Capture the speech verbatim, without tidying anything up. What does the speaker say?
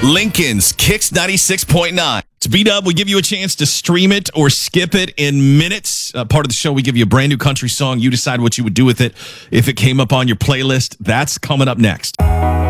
Lincoln's Kicks ninety-six point nine. It's B-Dub. We give you a chance to stream it or skip it in minutes. Uh, part of the show, we give you a brand new country song. You decide what you would do with it if it came up on your playlist. That's coming up next.